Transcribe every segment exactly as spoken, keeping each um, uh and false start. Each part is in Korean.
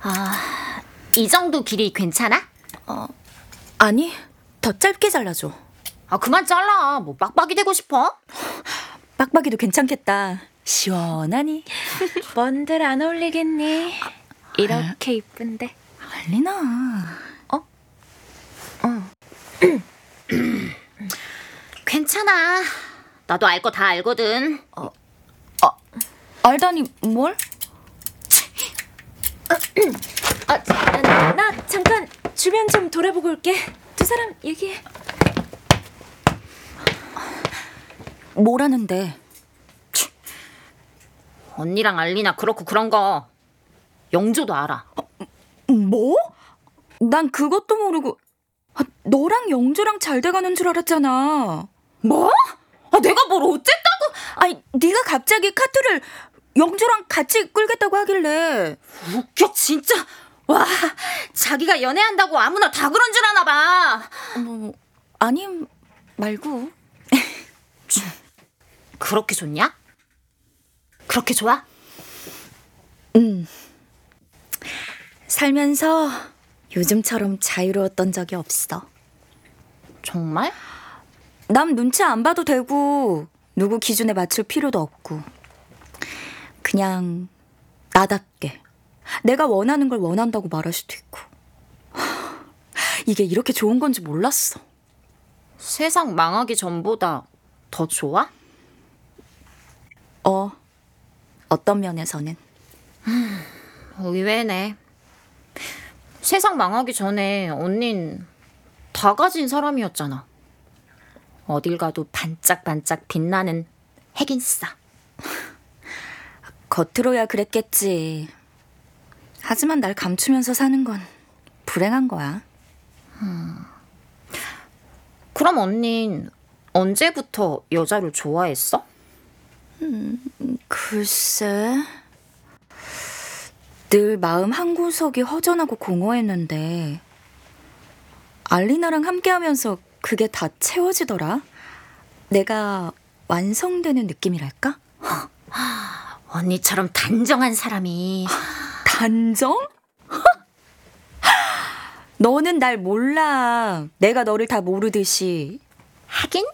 아, 이 정도 길이 괜찮아? 어, 아니, 더 짧게 잘라줘. 아, 그만 잘라. 뭐 빡빡이 되고 싶어? 빡빡이도 괜찮겠다. 시원하니. 뭔들 안 어울리겠니? 이렇게 이쁜데. 알리나. 어? 어. 괜찮아. 나도 알 거 다 알거든. 어, 아, 알다니 뭘? 아, 나, 나 잠깐 주변 좀 돌아보고 올게. 두 사람 얘기해. 뭐라는데? 언니랑 알리나 그렇고 그런 거 영조도 알아. 어, 뭐? 난 그것도 모르고 아, 너랑 영조랑 잘 돼가는 줄 알았잖아. 뭐? 아, 내가 뭘 어쨌다고? 아니, 네가 갑자기 카트를 영조랑 같이 끌겠다고 하길래. 웃겨 진짜. 와, 자기가 연애한다고 아무나 다 그런 줄 아나 봐. 뭐, 아니 말고. 그렇게 좋냐? 그렇게 좋아? 응. 살면서 요즘처럼 자유로웠던 적이 없어. 정말? 남 눈치 안 봐도 되고 누구 기준에 맞출 필요도 없고 그냥 나답게 내가 원하는 걸 원한다고 말할 수도 있고. 이게 이렇게 좋은 건지 몰랐어. 세상 망하기 전보다 더 좋아? 어, 어떤 면에서는. 의외네. 세상 망하기 전에 언닌 다 가진 사람이었잖아. 어딜 가도 반짝반짝 빛나는 핵인싸. 겉으로야 그랬겠지. 하지만 날 감추면서 사는 건 불행한 거야. 음. 그럼 언닌 언제부터 여자를 좋아했어? 음, 글쎄. 늘 마음 한구석이 허전하고 공허했는데 알리나랑 함께하면서 그게 다 채워지더라. 내가 완성되는 느낌이랄까? 언니처럼 단정한 사람이. 단정? 너는 날 몰라. 내가 너를 다 모르듯이. 하긴?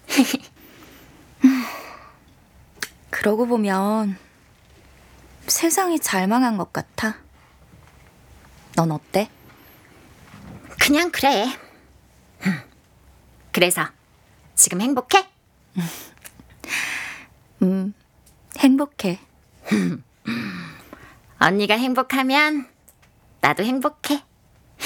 그러고 보면 세상이 잘 망한 것 같아. 넌 어때? 그냥 그래. 그래서 지금 행복해? 음, 행복해. 언니가 행복하면 나도 행복해.